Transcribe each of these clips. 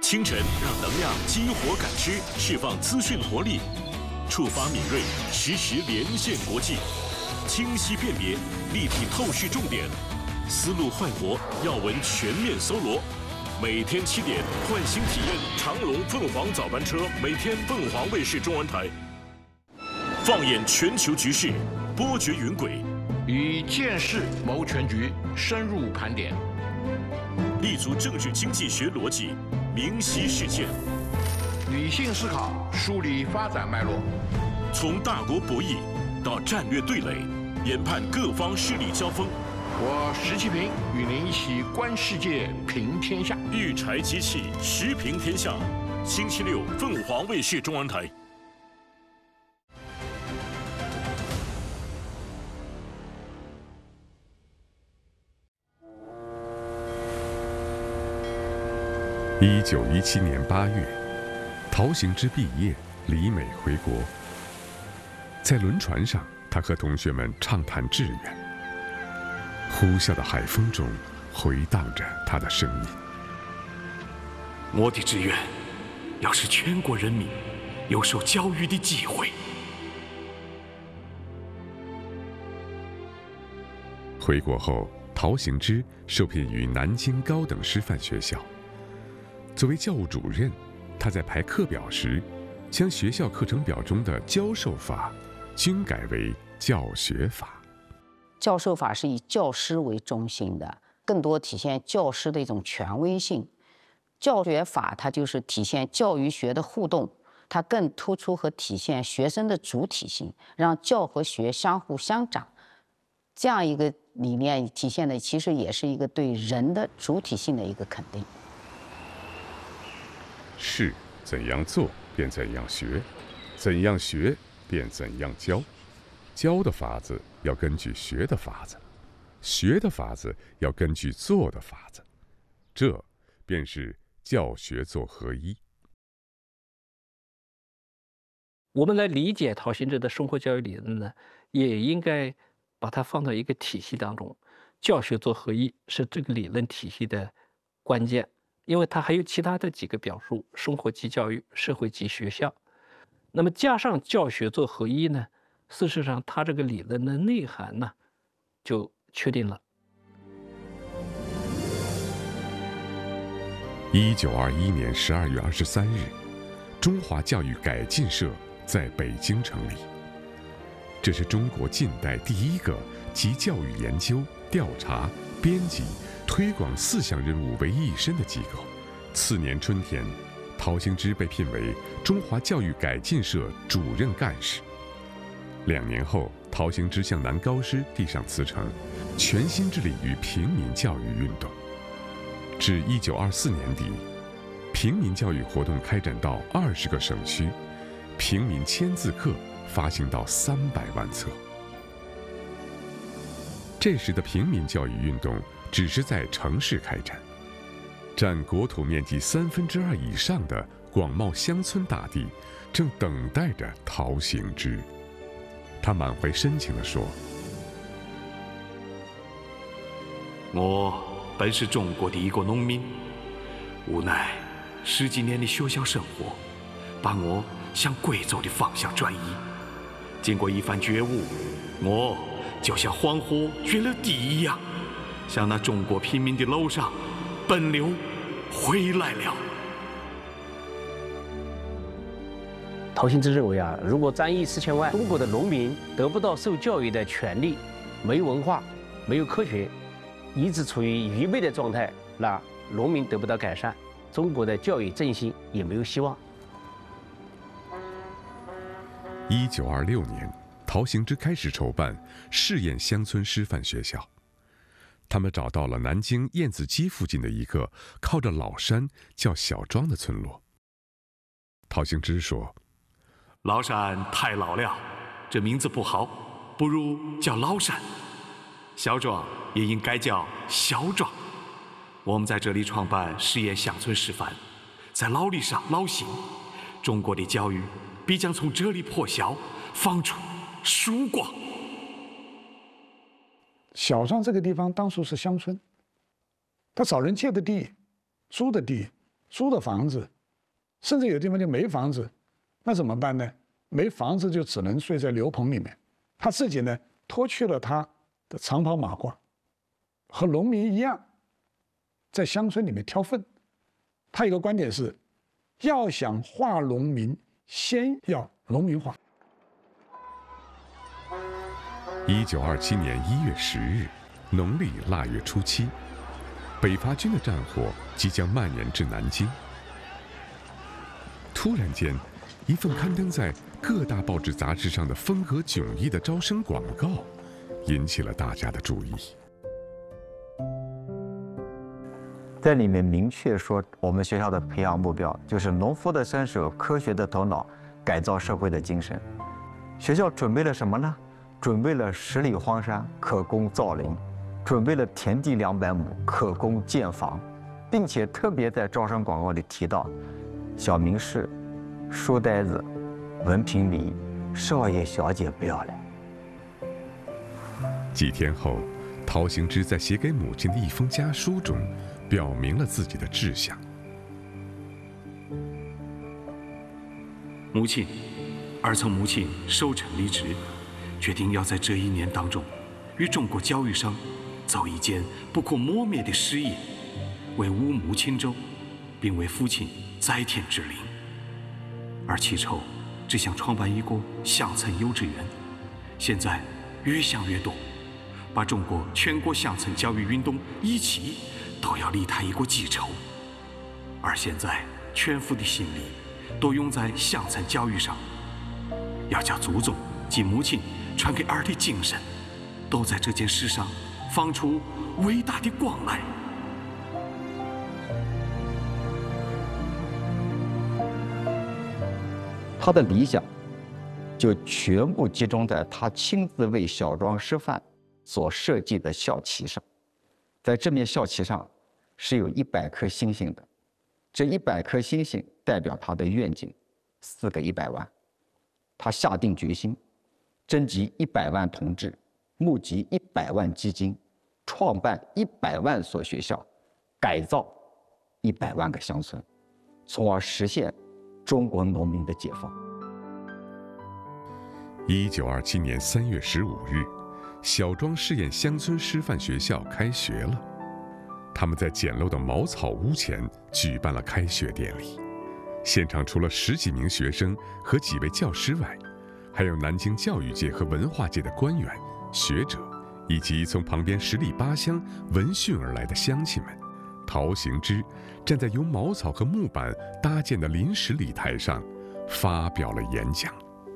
清晨让能量激活感知，释放资讯活力，触发敏锐，实时连线国际，清晰辨别，立体透视重点，思路焕活，要闻全面搜罗。每天7点，换新体验长荣凤凰早班车，每天凤凰卫视中文台。放眼全球局势，波谲云诡， 以见识谋全局，深入盘点， 立足政治经济学逻辑，明晰事件， 理性思考，梳理发展脉络， 从大国博弈到战略对垒，研判各方势力交锋。 我石其平与您一起观世界，评天下。 育才机器，时评天下。星期六，凤凰卫视中文台。 1917年8月，陶行知毕业，离美回国。在轮船上，他和同学们畅谈志愿。呼啸的海风中，回荡着他的声音。 我的志愿，要使全国人民有受教育的机会。 回国后，陶行知受聘于南京高等师范学校。作为教务主任，他在排课表时，将学校课程表中的教授法均改为教学法。 教授法是以教师为中心的，更多体现教师的一种权威性。教学法它就是体现教与学的互动，它更突出和体现学生的主体性，让教和学相互相长。这样一个理念体现的其实也是一个对人的主体性的一个肯定。 事怎样做便怎样学，怎样学便怎样教。教的法子要根据学的法子，学的法子要根据做的法子，这便是教学做合一。 我们来理解陶行知的生活教育理论呢，也应该把它放到一个体系当中。教学做合一是这个理论体系的关键，因为它还有其他的几个表述：生活即教育，社会即学校。那么加上教学做合一呢，事实上它这个理论的内涵呢，就确定了。 1921年12月23日，中华教育改进社在北京成立。这是中国近代第一个集教育研究、调查、编辑、推广4项任务为一身的机构。次年春天，陶行知被聘为中华教育改进社主任干事。2年后，陶行知向男高师递上辞呈，全心致力于平民教育运动。至1924年底，平民教育活动开展到20个省区，平民签字课发行到300万册。这时的平民教育运动只是在城市开展，占国土面积2/3以上的广袤乡村大地正等待着陶行知。他满怀深情地说：“ 我本是中国的一个农民，无奈10几年的学校生活，把我向贵族的方向转移。经过一番觉悟，我就像黄河决了堤一样，向那中国平民的楼上奔流回来了。” 陶行知认为啊，如果3亿4千万中国的农民得不到受教育的权利，没有文化，没有科学，一直处于愚昧的状态，那农民得不到改善，中国的教育振兴也没有希望。 1926年，陶行知开始筹办试验乡村师范学校。他们找到了南京燕子矶附近的一个靠着老山叫小庄的村落。陶行知说：“ 老山太老了，这名字不好，不如叫老山。小庄也应该叫小庄。我们在这里创办实验乡村师范，在劳力上劳心，中国的教育必将从这里破晓，放出曙光。” 小庄这个地方当初是乡村，他找人借的地、租的地， 租的房子，甚至有地方就没房子，那怎么办呢？没房子就只能睡在牛棚里面。他自己呢，脱去了他的长袍马褂，和农民一样，在乡村里面挑粪。他有个观点是，要想化农民，先要农民化。 1927年1月10日，农历腊月初7，北伐军的战火即将蔓延至南京。突然间，一份刊登在各大报纸杂志上的风格迥异的招生广告，引起了大家的注意。 在里面明确说，我们学校的培养目标就是农夫的身手、科学的头脑、改造社会的精神。学校准备了什么呢？准备了10里荒山，可供造林；准备了田地200亩，可供建房，并且特别在招生广告里提到，小明士、书呆子、文凭礼、少爷小姐不要来。 几天后，陶行知在写给母亲的一封家书中，表明了自己的志向。 母亲，儿从母亲收成离职，决定要在这1年当中，与中国教育上走一件不可磨灭的事业，为吾母亲州，并为父亲在天之灵。而其筹只想创办一个乡村幼稚园，现在越想越多，把中国全国乡村教育运动一起都要离他一个记仇。而现在全副的心力都用在乡村教育上，要叫祖宗及母亲传给儿的精神，都在这件事上放出伟大的光来。 他的理想就全部集中在他亲自为小庄师范所设计的校旗上。在这面校旗上是有100颗星星的，这100颗星星代表他的愿景，4个100万。他下定决心，征集100万同志，募集100万基金，创办100万所学校，改造100万个乡村，从而实现中国农民的解放。 1927年3月15日，小庄试验乡村师范学校开学了。他们在简陋的茅草屋前举办了开学典礼，现场除了10几名学生和几位教师外，还有南京教育界和文化界的官员、学者，以及从旁边10里8乡闻讯而来的乡亲们。陶行知站在由茅草和木板搭建的临时礼台上，发表了演讲。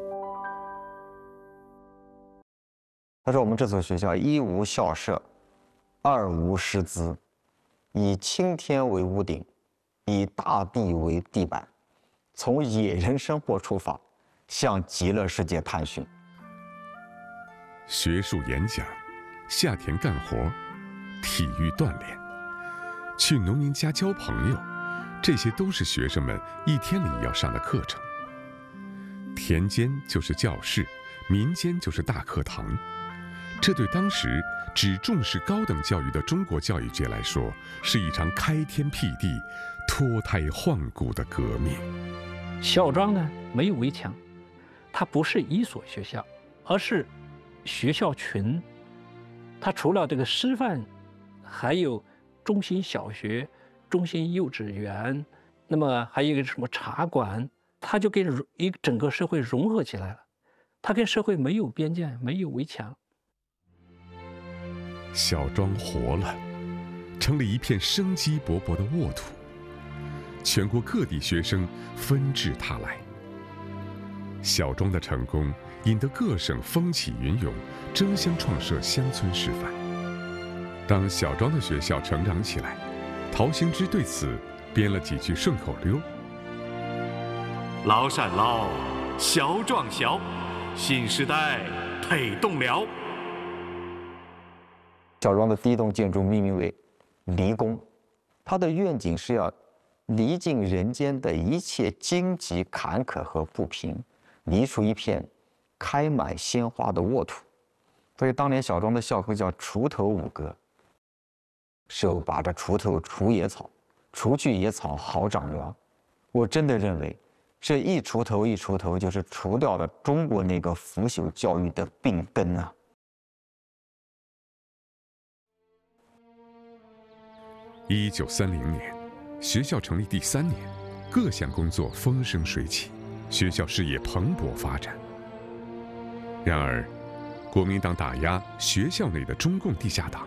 他说：“我们这所学校一无校舍，二无师资，以青天为屋顶，以大地为地板，从野人生活出发，向极乐世界探寻。” 学术演讲、下田干活、体育锻炼、去农民家交朋友，这些都是学生们一天里要上的课程。田间就是教室，民间就是大课堂。这对当时只重视高等教育的中国教育界来说，是一场开天辟地、脱胎换骨的革命。 小庄呢，没有围墙，它不是一所学校，而是学校群。它除了这个师范，还有中心小学、中心幼稚园，那么还有一个什么茶馆，它就跟一个整个社会融合起来了。它跟社会没有边界，没有围墙。 小庄活了，成了一片生机勃勃的沃土。全国各地学生纷至沓来。小庄的成功引得各省风起云涌，争相创设乡村师范。当小庄的学校成长起来，陶行知对此编了几句顺口溜： 老陕老，小庄小，新时代推动了。 小庄的第一栋建筑命名为离宫，它的愿景是要离尽人间的一切荆棘坎坷和不平，离出一片开满鲜花的沃土。所以当年小庄的校徽叫锄头舞歌，手把着锄头锄野草， 除去野草好长苗。我真的认为，这一锄头就是除掉了中国那个腐朽教育的病根啊。 1930年，学校成立第3年，各项工作风生水起，学校事业蓬勃发展。然而，国民党打压学校内的中共地下党，